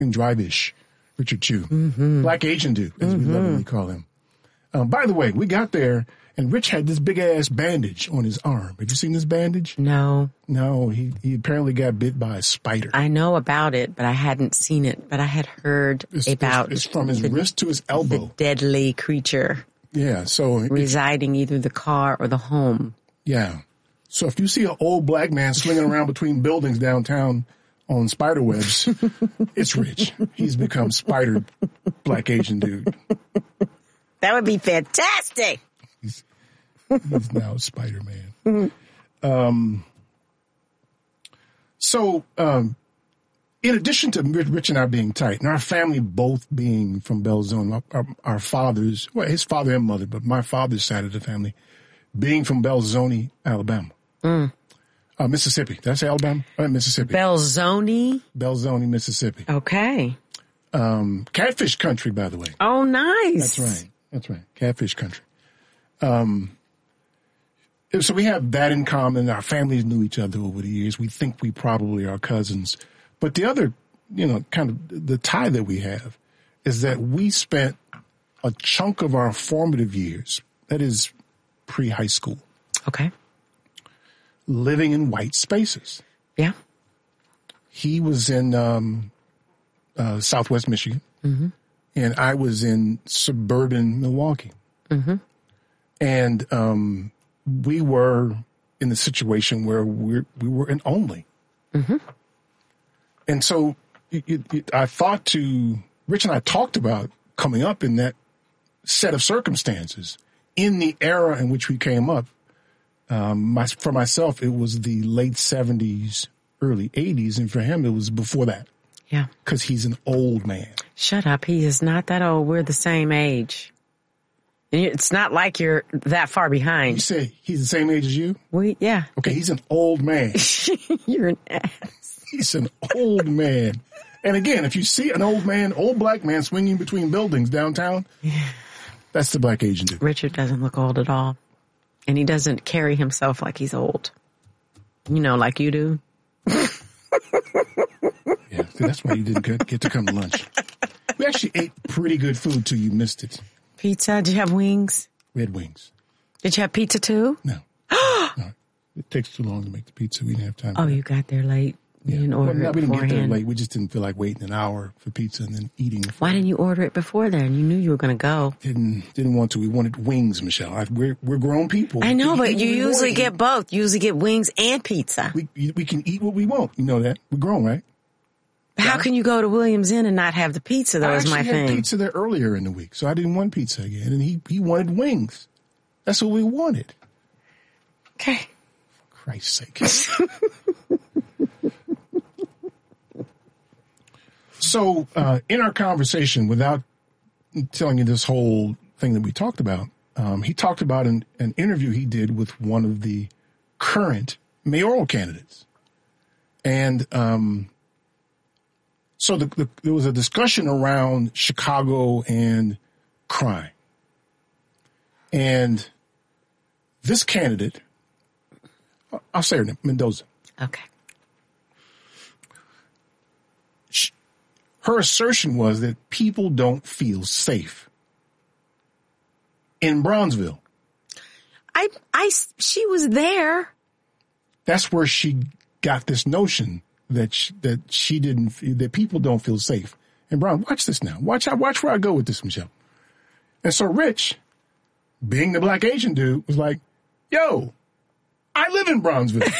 and drive-ish, Richard Chew. Black Asian dude, as we lovingly call him. By the way, we got there, and Rich had this big-ass bandage on his arm. Have you seen this bandage? No. No, he apparently got bit by a spider. I know about it, but I hadn't seen it. But I had heard about it's from his wrist to his elbow. The deadly creature. Yeah, so residing either the car or the home. Yeah. So if you see an old black man swinging around between buildings downtown on spider webs, it's Rich. He's become Spider Black Asian dude. That would be fantastic. He's now Spider-Man. So in addition to Rich and I being tight, and our family both being from Belzoni, our fathers, well, his father and mother, but my father's side of the family, being from Belzoni, Alabama. Mississippi. Did I say Alabama? Mississippi. Belzoni, Mississippi. Okay. Catfish country, by the way. Oh, nice. That's right. Catfish country. So we have that in common. Our families knew each other over the years. We think we probably are cousins. But the other, kind of the tie that we have is that we spent a chunk of our formative years, that is pre-high school. Okay. Living in white spaces. Yeah. He was in Southwest Michigan, and I was in suburban Milwaukee. And we were in the situation where we were an only. And so I thought Rich and I talked about coming up in that set of circumstances in the era in which we came up. For myself, it was the late 70s, early 80s, and for him, it was before that. Yeah. Because he's an old man. Shut up. He is not that old. We're the same age. It's not like you're that far behind. You say he's the same age as you? Yeah. Okay, he's an old man. You're an ass. He's an old man. And again, if you see an old black man swinging between buildings downtown, that's the Black Asian dude. Richard doesn't look old at all. And he doesn't carry himself like he's old. Like you do. Yeah, that's why you didn't get to come to lunch. We actually ate pretty good food till you missed it. Pizza? Did you have wings? We had wings. Did you have pizza too? No. No. It takes too long to make the pizza. We didn't have time. Oh, you got there late. You didn't order it beforehand. We didn't get there late. We just didn't feel like waiting an hour for pizza and then eating. Why didn't you order it before then? You knew you were going to go. Didn't want to. We wanted wings, Michelle. We're grown people. I know, but you usually get both. You usually get wings and pizza. We can eat what we want. You know that. We're grown, right? How can you go to Williams Inn and not have the pizza, though, is my thing. I actually had pizza there earlier in the week, so I didn't want pizza again. And he wanted wings. That's what we wanted. Okay. For Christ's sake. So, in our conversation, without telling you this whole thing that we talked about, he talked about an interview he did with one of the current mayoral candidates. And so there was a discussion around Chicago and crime. And this candidate, I'll say her name, Mendoza. Okay. Her assertion was that people don't feel safe in Bronzeville. She was there. That's where she got this notion that that people don't feel safe. And Brown, watch this now. Watch where I go with this, Michelle. And so Rich, being the Black Asian dude, was like, yo, I live in Bronzeville.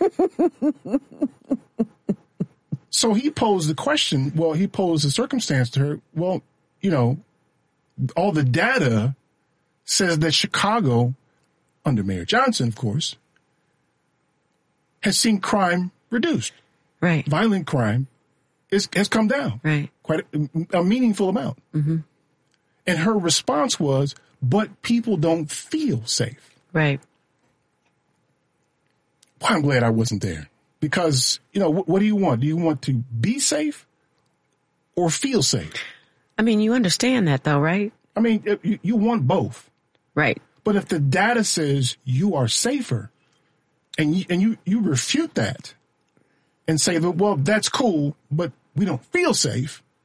So he posed the question, he posed the circumstance to her. Well, all the data says that Chicago, under Mayor Johnson, of course, has seen crime reduced. Right. Violent crime has come down. Right. Quite a meaningful amount. Mm-hmm. And her response was, but people don't feel safe. Right. Well, I'm glad I wasn't there. Because, what do you want? Do you want to be safe or feel safe? I mean, you understand that, though, right? I mean, you want both. Right. But if the data says you are safer and you refute that and say, well, that's cool, but we don't feel safe,